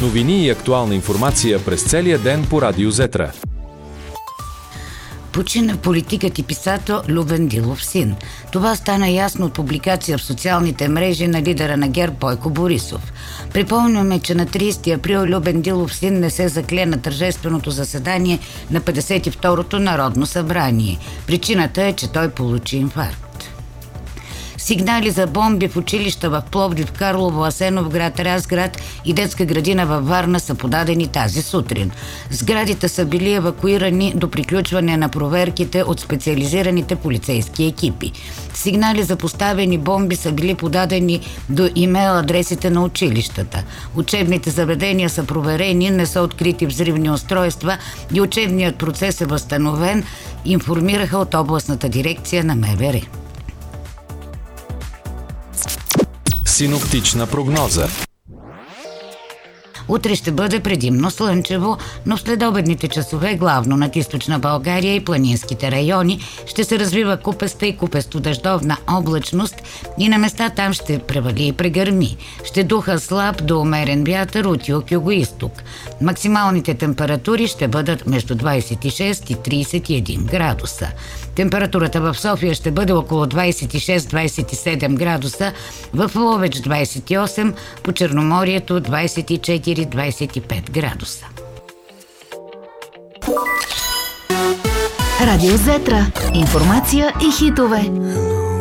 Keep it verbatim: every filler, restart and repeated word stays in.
Новини и актуална информация през целия ден по Радио Зетра. Почина политикът и писател Любен Дилов син. Това стана ясно от публикация в социалните мрежи на лидера на ГЕРБ Бойко Борисов. Припомняме, че на тридесети април Любен Дилов син не се закле на тържественото заседание на петдесет и второто Народно събрание. Причината е, че той получи инфаркт. Сигнали за бомби в училища в Пловдив, Карлово, Асеновград, Разград и детска градина във Варна са подадени тази сутрин. Сградите са били евакуирани до приключване на проверките от специализираните полицейски екипи. Сигнали за поставени бомби са били подадени до имейл адресите на училищата. Учебните заведения са проверени, не са открити взривни устройства и учебният процес е възстановен, информираха от областната дирекция на МВР. Синоптична прогноза. Утре ще бъде предимно слънчево, но в следобедните часове главно над източна България и планинските райони ще се развива купеста и купесто-дъждовна облачност и на места там ще превали и прегърми. Ще духа слаб до умерен вятър от юг-югоизток. Максималните температури ще бъдат между двадесет и шест и тридесет и един градуса. Температурата в София ще бъде около двадесет и шест до двадесет и седем градуса, в Ловеч двадесет и осем, по Черноморието двадесет и четири до двадесет и пет градуса. Радио Зетра. Информация и хитове.